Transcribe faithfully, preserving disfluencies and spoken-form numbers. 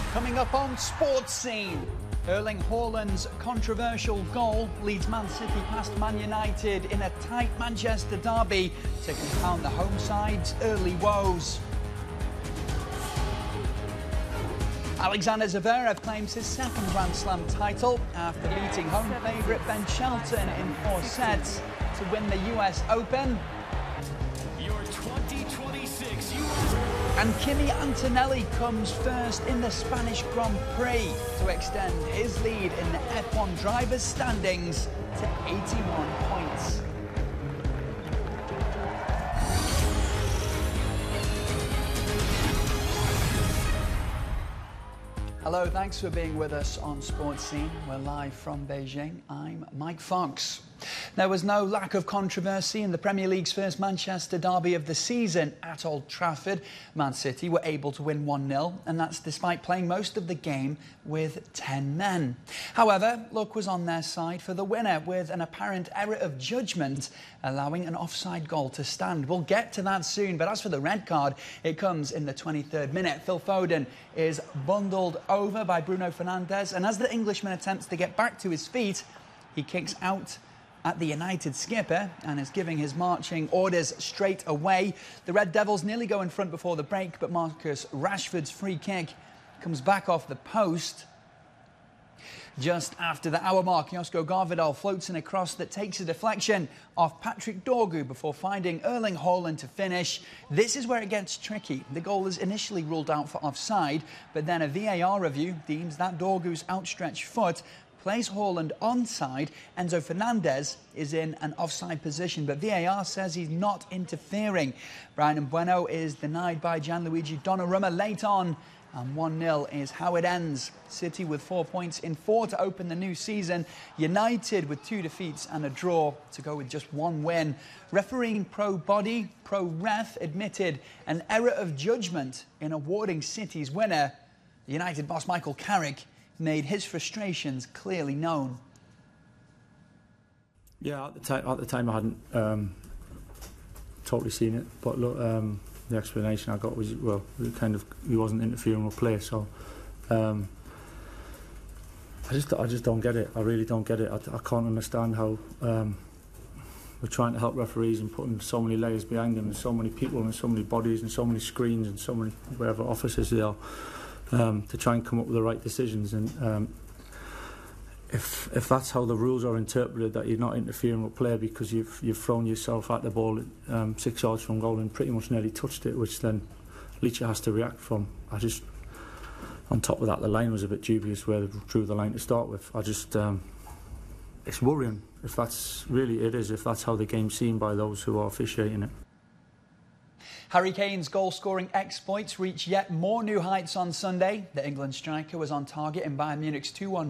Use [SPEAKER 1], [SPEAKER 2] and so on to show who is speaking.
[SPEAKER 1] Coming up on Sports Scene, Erling Haaland's controversial goal leads Man City past Man United in a tight Manchester derby to compound the home side's early woes. Alexander Zverev claims his second Grand Slam title after beating home favourite Ben Shelton in four sets to win the U S Open.
[SPEAKER 2] Your twenty twenty-six U S
[SPEAKER 1] And Kimi Antonelli comes first in the Spanish Grand Prix to extend his lead in the F one drivers' standings to eighty-one points. Hello, thanks for being with us on Sports Scene. We're live from Beijing. I'm Mike Fox. There was no lack of controversy in the Premier League's first Manchester derby of the season at Old Trafford. Man City were able to win one nil, and that's despite playing most of the game with ten men. However, luck was on their side for the winner, with an apparent error of judgment allowing an offside goal to stand. We'll get to that soon, but as for the red card, it comes in the twenty-third minute. Phil Foden is bundled over by Bruno Fernandes, and as the Englishman attempts to get back to his feet, he kicks out at the United skipper and is giving his marching orders straight away. The Red Devils nearly go in front before the break, but Marcus Rashford's free kick comes back off the post. Just after the hour mark, Josko Gvardiol floats in a cross that takes a deflection off Patrick Dorgu before finding Erling Haaland to finish. This is where it gets tricky. The goal is initially ruled out for offside, but then a V A R review deems that Dorgu's outstretched foot plays Haaland onside. Enzo Fernandez is in an offside position, but V A R says he's not interfering. Bryan Mbeumo is denied by Gianluigi Donnarumma late on, and one nil is how it ends. City with four points in four to open the new season. United with two defeats and a draw to go with just one win. Refereeing Pro Body, Pro Ref admitted an error of judgment in awarding City's winner. The United boss Michael Carrick made his frustrations clearly known.
[SPEAKER 3] Yeah, at the time, at the time I hadn't um, totally seen it, but look, um, the explanation I got was, well, it kind of, he wasn't interfering with play, so um, I just, I just don't get it. I really don't get it. I, I can't understand how um, we're trying to help referees and putting so many layers behind them, and so many people, and so many bodies, and so many screens, and so many whatever officers they are. Um, to try and come up with the right decisions, and um, if if that's how the rules are interpreted, that you're not interfering with play because you've you've thrown yourself at the ball um, six yards from goal and pretty much nearly touched it, which then Leacher has to react from. I just, on top of that, the line was a bit dubious where they drew the line to start with. I just, um, it's worrying if that's really it is, if that's how the game's seen by those who are officiating it.
[SPEAKER 1] Harry Kane's goal-scoring exploits reach yet more new heights on Sunday. The England striker was on target in Bayern Munich's two one